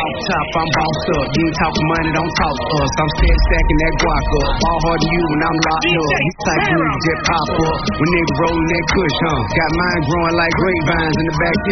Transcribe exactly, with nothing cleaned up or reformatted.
off top, I'm bossed up. You ain't talking money, don't talk to us. I'm steady stacking that guac up. All hard to you when I'm locked up. These type niggas just pop up when niggas rolling that kush, huh? Got mine growing like grapevines in the backyard.